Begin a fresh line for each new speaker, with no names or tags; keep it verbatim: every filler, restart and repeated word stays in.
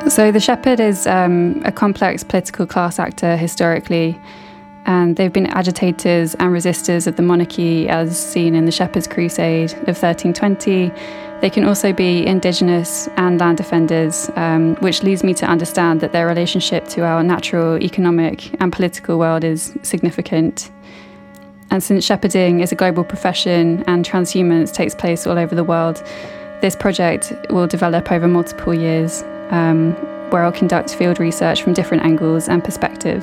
So the shepherd is um, a complex political class actor historically, and they've been agitators and resistors of the monarchy as seen in the Shepherd's Crusade of thirteen twenty. They can also be indigenous and land defenders, um, which leads me to understand that their relationship to our natural, economic and political world is significant. And since shepherding is a global profession and transhumance takes place all over the world, this project will develop over multiple years, um, where I'll conduct field research from different angles and perspectives.